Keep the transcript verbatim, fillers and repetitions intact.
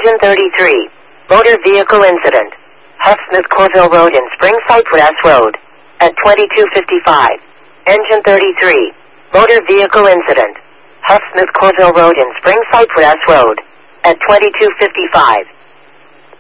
Engine thirty-three. Motor vehicle incident. Huff Smith Corville Road in Spring Cypress Road. At twenty-two fifty-five. Engine thirty-three. Motor vehicle incident. Huff Smith Corville Road in Spring Cypress Road. At twenty-two fifty-five.